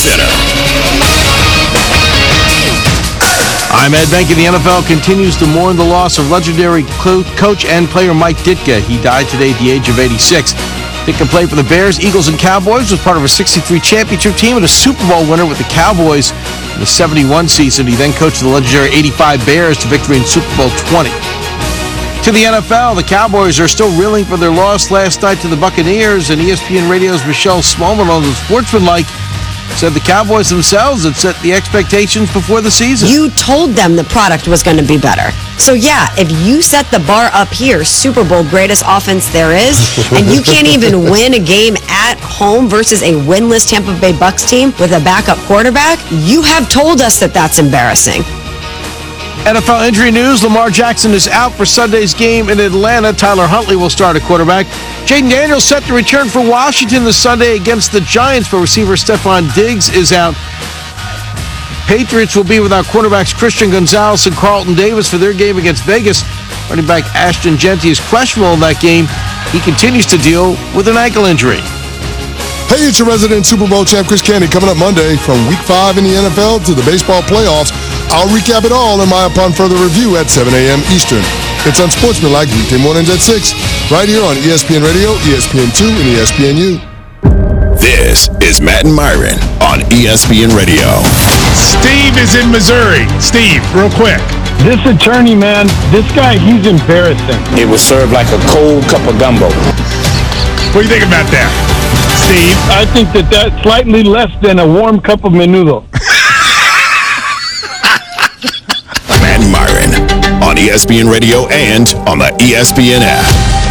Center. I'm Ed Benke. The NFL continues to mourn the loss of legendary coach and player Mike Ditka. He died today at the age of 86. Ditka played for the Bears, Eagles, and Cowboys, was part of a 63 championship team and a Super Bowl winner with the Cowboys in the 71 season. He then coached the legendary 85 Bears to victory in Super Bowl 20. To the NFL, the Cowboys are still reeling for their loss last night to the Buccaneers, and ESPN Radio's Michelle Smallman on the Sportsmanlike said the Cowboys themselves had set the expectations before the season. You told them the product was going to be better. So yeah, if you set the bar up here, Super Bowl greatest offense there is, and you can't even win a game at home versus a winless Tampa Bay Bucs team with a backup quarterback, you have told us that that's embarrassing. NFL injury news. Lamar Jackson is out for Sunday's game in Atlanta. Tyler Huntley will start at quarterback. Jaden Daniels set to return for Washington this Sunday against the Giants, but receiver Stephon Diggs is out. Patriots will be without quarterbacks Christian Gonzalez and Carlton Davis for their game against Vegas. Running back Ashton Jeanty is questionable in that game. He continues to deal with an ankle injury. Hey, it's your resident Super Bowl champ, Chris Candy, coming up Monday from Week 5 in the NFL to the baseball playoffs. I'll recap it all in my Upon Further review at 7 a.m. Eastern. It's on Sportsmanlike weekday mornings at 6, right here on ESPN Radio, ESPN2, and ESPNU. This is Matt and Myron on ESPN Radio. Steve is in Missouri. Steve, real quick. This attorney, man, this guy, he's embarrassing. It was served like a cold cup of gumbo. What do you think about that, Steve? I think that's slightly less than a warm cup of menudo. Matt and Myron on ESPN Radio and on the ESPN app.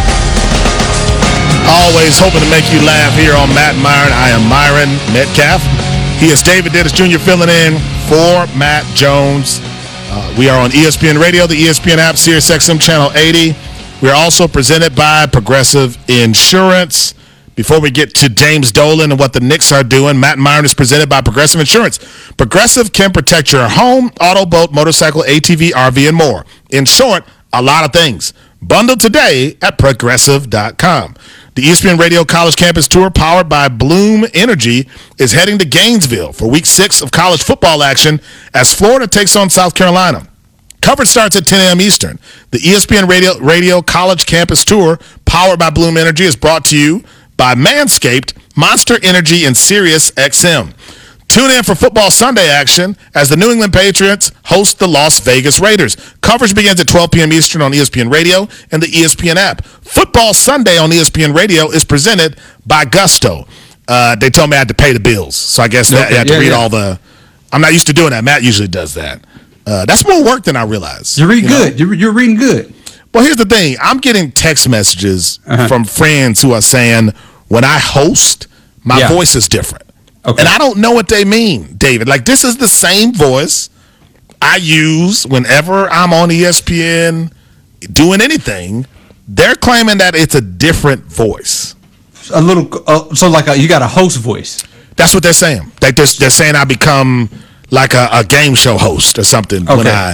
Always hoping to make you laugh here on Matt and Myron. I am Myron Metcalf. He is David Dennis Jr. filling in for Matt Jones. We are on ESPN Radio, the ESPN app, Sirius XM Channel 80. We are also presented by Progressive Insurance. Before we get to James Dolan and what the Knicks are doing, Matt and Myron is presented by Progressive Insurance. Progressive can protect your home, auto, boat, motorcycle, ATV, RV, and more. In short, a lot of things. Bundle today at Progressive.com. The ESPN Radio College Campus Tour, powered by Bloom Energy, is heading to Gainesville for Week 6 of college football action as Florida takes on South Carolina. Coverage starts at 10 a.m. Eastern. The ESPN Radio College Campus Tour, powered by Bloom Energy, is brought to you by Manscaped, Monster Energy, and Sirius XM. Tune in for Football Sunday action as the New England Patriots host the Las Vegas Raiders. Coverage begins at 12 p.m. Eastern on ESPN Radio and the ESPN app. Football Sunday on ESPN Radio is presented by Gusto. They told me I had to pay the bills, so I guess I had to read all the... I'm not used to doing that. Matt usually does that. That's more work than I realized. You read good. You're reading good. Well, here's the thing. I'm getting text messages from friends who are saying, when I host, my voice is different. Okay. And I don't know what they mean, David. Like, this is the same voice I use whenever I'm on ESPN doing anything. They're claiming that it's a different voice. A little, you got a host voice. That's what they're saying. They're saying I become like a game show host or something when I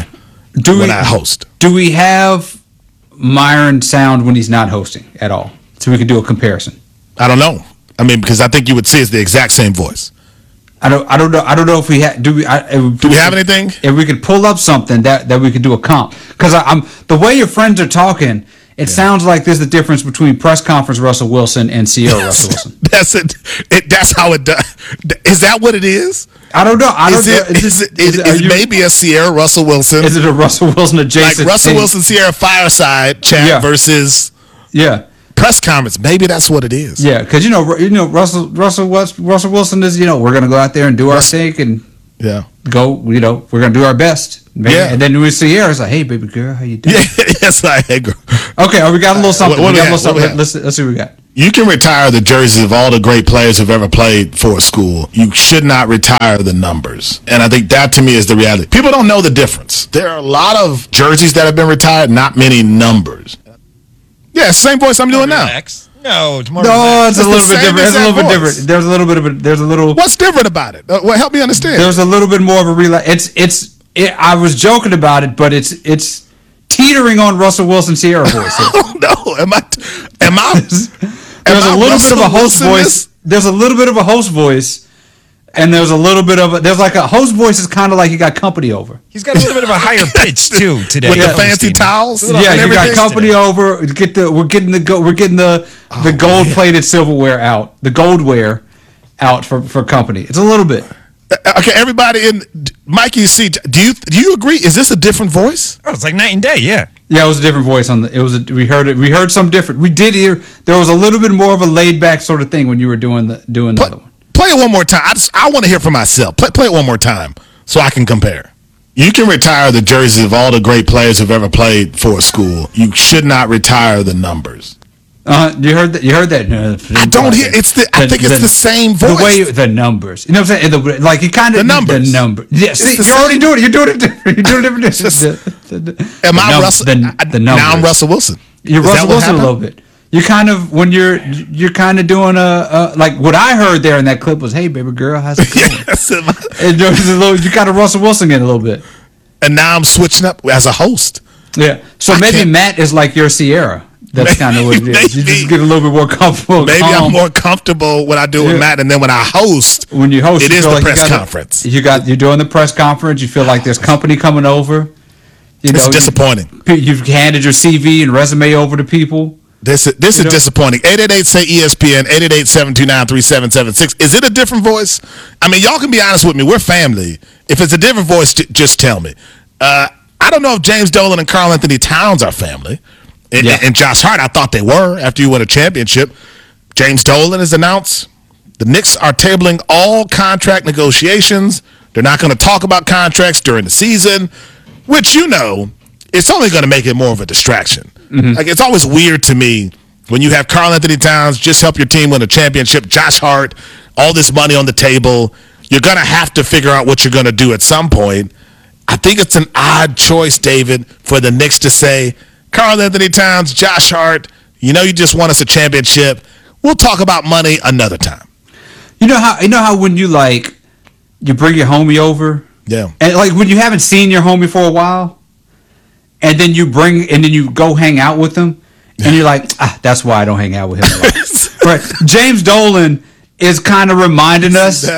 host. Do we have Myron sound when he's not hosting at all? So we can do a comparison. I don't know. I mean, because I think you would see it's the exact same voice. I don't know. I don't know if we have. Do we have anything? If we could pull up something that we could do a comp, because I'm the way your friends are talking. It sounds like there's the difference between press conference Russell Wilson and Sierra Russell Wilson. That's it. That's how it does. Is that what it is? I don't know. Is it maybe a Sierra Russell Wilson? Is it a Russell Wilson adjacent? Like Russell Wilson Sierra fireside chat versus press conference. Maybe that's what it is. Yeah, because Russell Wilson is we're gonna go out there and do our thing and go. We're gonna do our best. And then we see Sierra. It's like, hey, baby girl, how you doing? Yes, hey, girl. Okay, we got a little something. Let's see what we got. You can retire the jerseys of all the great players who've ever played for a school. You should not retire the numbers. And I think that, to me, is the reality. People don't know the difference. There are a lot of jerseys that have been retired, not many numbers. Yeah, it's the same voice I'm doing now. No, it's a little bit different. It's a little bit different. There's a little. What's different about it? Help me understand. There's a little bit more of a relax. I was joking about it, but it's teetering on Russell Wilson Sierra voice. Oh no! Am I? There's a little bit of a host voice. There's a little bit of a host voice And there's a little bit of there's like a host voice is kind of like you got company over. He's got a little bit of a higher pitch too today with the fancy towels. Yeah, you got company over. We're getting the gold plated silverware out, the goldware out for company. It's a little bit. Okay, everybody in Mikey C. Do you agree? Is this a different voice? Oh, it's like night and day. Yeah. Yeah, it was a different voice on the. We heard some different. We did hear there was a little bit more of a laid back sort of thing when you were doing the other one. Play it one more time. I want to hear for myself. Play it one more time so I can compare. You can retire the jerseys of all the great players who've ever played for a school. You should not retire the numbers. You heard that? You heard that? I don't hear. I think it's the same voice. The numbers. You know what I'm saying? Like you kind of the numbers. The number. Yeah. See, you're already doing it. You're doing it different. You're doing it different. Am I Russell? Now I'm Russell Wilson. You're Russell Wilson a little bit. You kind of when you're kind of doing like what I heard there in that clip was, "Hey, baby girl, how's it going?" And there's a little, you kind of Russell Wilson in a little bit. And now I'm switching up as a host. Yeah. So maybe Matt is like your Sierra. That's kind of what it is. You just get a little bit more comfortable. Maybe I'm more comfortable when I do it with Matt, and then when I host, it is the press conference. You're doing the press conference. You feel like there's company coming over. It's disappointing. You've handed your CV and resume over to people. This is disappointing. 888-SAY-ESPN, 888-729-3776. Is it a different voice? I mean, y'all can be honest with me. We're family. If it's a different voice, just tell me. I don't know if James Dolan and Karl Anthony Towns are family. And Josh Hart, I thought they were after you win a championship. James Dolan has announced the Knicks are tabling all contract negotiations. They're not going to talk about contracts during the season, which, it's only going to make it more of a distraction. Mm-hmm. Like, it's always weird to me when you have Karl Anthony Towns just help your team win a championship, Josh Hart, all this money on the table. You're going to have to figure out what you're going to do at some point. I think it's an odd choice, David, for the Knicks to say, Karl Anthony Towns, Josh Hart, you just won us a championship. We'll talk about money another time. You know how when you bring your homie over? Yeah. And like when you haven't seen your homie for a while, and then you go hang out with them, and you're like, that's why I don't hang out with him a lot. Right. James Dolan is kind of reminding us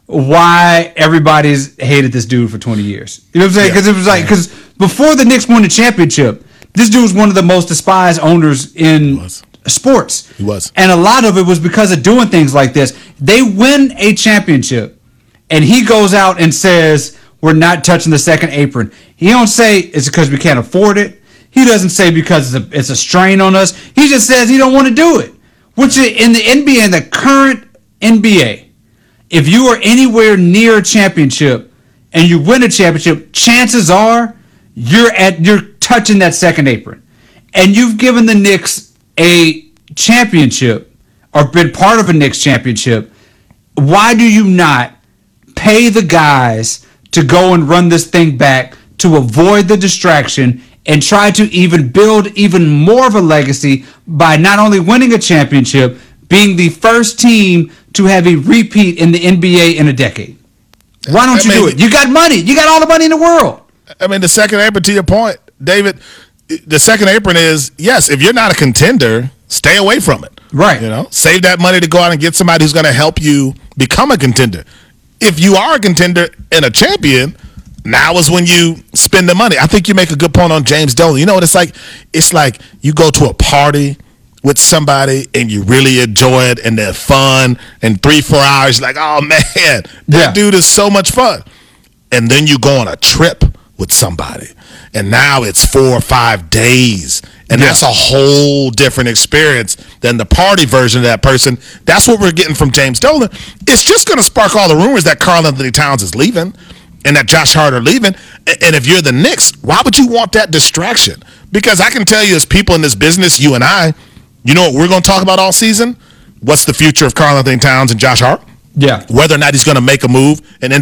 why everybody's hated this dude for 20 years. You know what I'm saying? Because it was like, because before the Knicks won the championship, this dude was one of the most despised owners in sports. He was. And a lot of it was because of doing things like this. They win a championship, and he goes out and says, we're not touching the second apron. He don't say it's because we can't afford it. He doesn't say because it's a strain on us. He just says he don't want to do it. Which in the NBA, in the current NBA, if you are anywhere near a championship and you win a championship, chances are you're touching that second apron. And you've given the Knicks a championship or been part of a Knicks championship. Why do you not pay the guys to go and run this thing back to avoid the distraction and try to even build even more of a legacy by not only winning a championship, being the first team to have a repeat in the NBA in a decade? Why don't you do it? You got money. You got all the money in the world. I mean, the second apron, to your point, David, the second apron is, yes, if you're not a contender, stay away from it. Right. Save that money to go out and get somebody who's going to help you become a contender. If you are a contender and a champion, now is when you spend the money. I think you make a good point on James Dolan. You know what it's like? It's like you go to a party with somebody and you really enjoy it and they're fun, and 3-4 hours, like, oh man, that dude is so much fun. And then you go on a trip with somebody, and now it's 4 or 5 days, and that's a whole different experience than the party version of that person. That's what we're getting from James Dolan. It's just going to spark all the rumors that Karl Anthony Towns is leaving and that Josh Hart are leaving. And if you're the Knicks, why would you want that distraction? Because I can tell you, as people in this business, you and I, you know what we're going to talk about all season? What's the future of Karl Anthony Towns and Josh Hart? Yeah. Whether or not he's going to make a move and